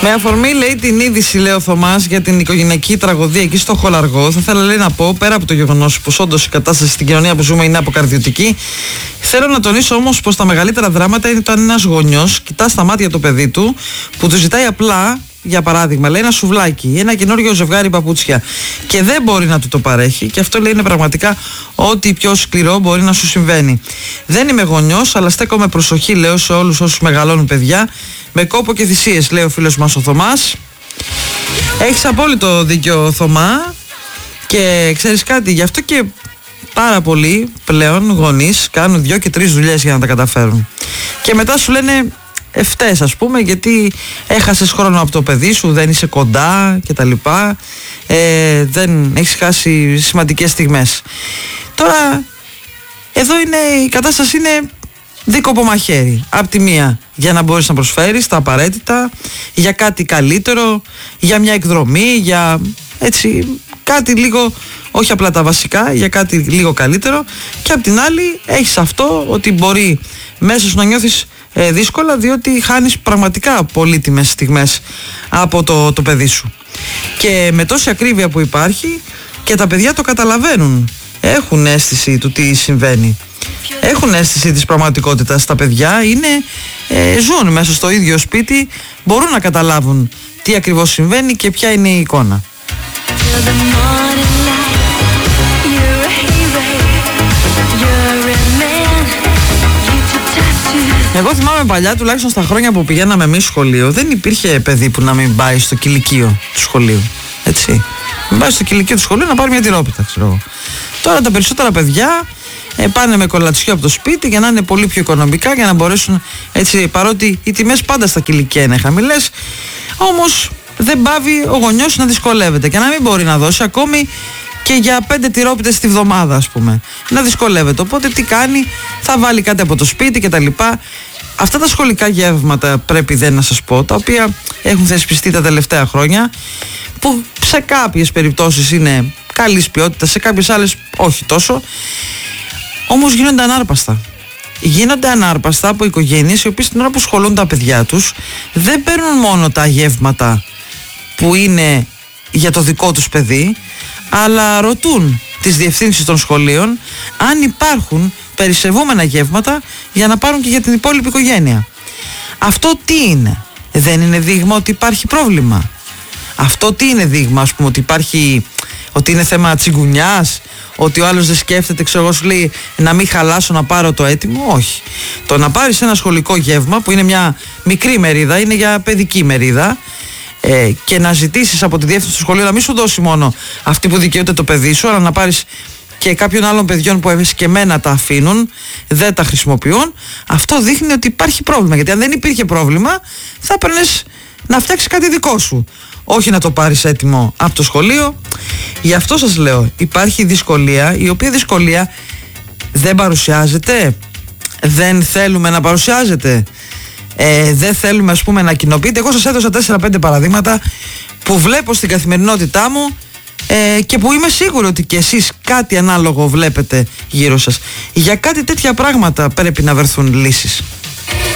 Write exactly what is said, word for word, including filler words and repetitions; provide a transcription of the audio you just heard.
Με αφορμή, λέει, την είδηση, λέει ο Θωμάς, για την οικογενειακή τραγωδία εκεί στο Χολαργό, θα ήθελα, λέει, να πω, πέρα από το γεγονός πως όντως η κατάσταση στην κοινωνία που ζούμε είναι αποκαρδιωτική, θέλω να τονίσω όμως πως τα μεγαλύτερα δράματα είναι όταν ένας γονιός κοιτά στα μάτια το παιδί του που του ζητάει απλά, για παράδειγμα, λέει, ένα σουβλάκι, ένα καινούργιο ζευγάρι παπούτσια και δεν μπορεί να του το παρέχει, και αυτό, λέει, είναι πραγματικά ό,τι πιο σκληρό μπορεί να σου συμβαίνει. Δεν είμαι γονιός, αλλά στέκομαι προσοχή, λέω, σε όλους όσους μεγαλώνουν παιδιά με κόπο και θυσίες, λέει ο φίλος μας ο Θωμάς. Έχεις απόλυτο δίκιο, Θωμά, και ξέρεις κάτι, γι' αυτό και πάρα πολλοί πλέον γονείς κάνουν δυο και τρεις δουλειές για να τα καταφέρουν. Και μετά σου λένε ευτές, ας πούμε, γιατί έχασες χρόνο από το παιδί σου, δεν είσαι κοντά κτλ. Ε, δεν έχεις χάσει σημαντικές στιγμές. Τώρα, εδώ είναι, η κατάσταση είναι δίκοπο μαχαίρι. Απ' τη μία, για να μπορείς να προσφέρεις τα απαραίτητα, για κάτι καλύτερο, για μια εκδρομή, για έτσι κάτι λίγο, όχι απλά τα βασικά, για κάτι λίγο καλύτερο, και απ' την άλλη έχεις αυτό ότι μπορεί μέσα σου να νιώθεις ε, δύσκολα, διότι χάνεις πραγματικά πολύτιμες στιγμές από το, το παιδί σου. Και με τόση ακρίβεια που υπάρχει, και τα παιδιά το καταλαβαίνουν, έχουν αίσθηση του τι συμβαίνει, έχουν αίσθηση της πραγματικότητας. Τα παιδιά είναι, ε, ζουν μέσα στο ίδιο σπίτι, μπορούν να καταλάβουν τι ακριβώς συμβαίνει και ποια είναι η εικόνα. Εγώ θυμάμαι παλιά, τουλάχιστον στα χρόνια που πηγαίναμε εμείς σχολείο, δεν υπήρχε παιδί που να μην πάει στο κηλικείο του σχολείου. Έτσι. Μην πάει στο κηλικείο του σχολείου να πάρει μια τυρόπιτα, ξέρω εγώ. Τώρα τα περισσότερα παιδιά ε, πάνε με κολατσιό από το σπίτι για να είναι πολύ πιο οικονομικά, για να μπορέσουν έτσι, παρότι οι τιμές πάντα στα κηλικεία είναι χαμηλές, όμως δεν πάβει ο γονιός να δυσκολεύεται και να μην μπορεί να δώσει ακόμη και για πέντε τυρόπιτες τη βδομάδα, ας πούμε. Να δυσκολεύεται. Οπότε τι κάνει, θα βάλει κάτι από το σπίτι κτλ. Αυτά τα σχολικά γεύματα, πρέπει δεν να σας πω, τα οποία έχουν θεσπιστεί τα τελευταία χρόνια, που σε κάποιες περιπτώσεις είναι καλής ποιότητας, σε κάποιες άλλες όχι τόσο, όμως γίνονται ανάρπαστα. Γίνονται ανάρπαστα από οικογένειες οι οποίες την ώρα που σχολούν τα παιδιά τους δεν παίρνουν μόνο τα γεύματα που είναι για το δικό τους παιδί, αλλά ρωτούν τις διευθύνσεις των σχολείων αν υπάρχουν περισσευόμενα γεύματα για να πάρουν και για την υπόλοιπη οικογένεια. Αυτό τι είναι? Δεν είναι δείγμα ότι υπάρχει πρόβλημα? Αυτό τι είναι δείγμα, ας πούμε, ότι υπάρχει, ότι είναι θέμα τσιγκουνιάς, ότι ο άλλος δεν σκέφτεται, ξέρω εγώ, σου λέει να μην χαλάσω να πάρω το έτοιμο? Όχι. Το να πάρεις ένα σχολικό γεύμα που είναι μια μικρή μερίδα, είναι για παιδική μερίδα, ε, και να ζητήσεις από τη διεύθυνση του σχολείου να μην σου δώσει μόνο αυτή που δικαιούται το παιδί σου, αλλά να πάρεις και κάποιων άλλων παιδιών που ευεσκεμμένα τα αφήνουν, δεν τα χρησιμοποιούν, αυτό δείχνει ότι υπάρχει πρόβλημα. Γιατί αν δεν υπήρχε πρόβλημα, θα έπαιρνες να φτιάξεις κάτι δικό σου, όχι να το πάρεις έτοιμο από το σχολείο. Γι' αυτό σας λέω, υπάρχει δυσκολία, η οποία δυσκολία δεν παρουσιάζεται, δεν θέλουμε να παρουσιάζεται, ε, δεν θέλουμε, ας πούμε, να κοινοποιείται. Εγώ σας έδωσα τέσσερα πέντε παραδείγματα που βλέπω στην καθημερινότητά μου, ε, και που είμαι σίγουρη ότι και εσείς κάτι ανάλογο βλέπετε γύρω σας. Για κάτι τέτοια πράγματα πρέπει να βρεθούν λύσεις.